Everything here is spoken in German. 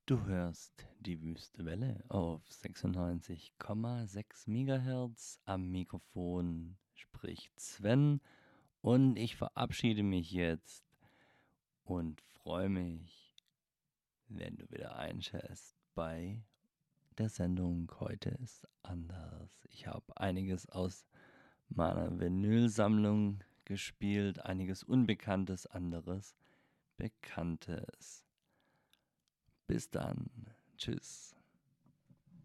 Du hörst die Wüste Welle auf 96,6 MHz. Am Mikrofon spricht Sven und ich verabschiede mich jetzt und freue mich, wenn du wieder einschaltest bei der Sendung Heute ist anders. Ich habe einiges aus meiner Vinylsammlung gespielt, einiges Unbekanntes, anderes Bekanntes. Bis dann. Tschüss.